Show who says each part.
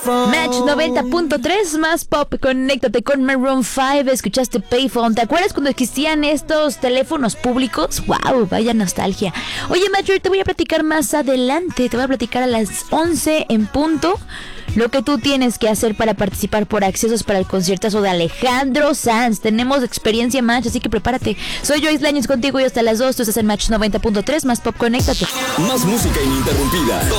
Speaker 1: Match 90.3 más pop, conéctate con Maroon 5. Escuchaste Payphone. ¿Te acuerdas cuando existían estos teléfonos públicos? ¡Wow! Vaya nostalgia. Oye, Match, te voy a platicar más adelante. Te voy a platicar a las 11 en punto lo que tú tienes que hacer para participar por accesos para el conciertazo de Alejandro Sanz. Tenemos experiencia, Match, así que prepárate. Soy Joyce Lañez contigo y hasta las 2. Tú estás en Match 90.3 más pop, conéctate.
Speaker 2: Más música ininterrumpida.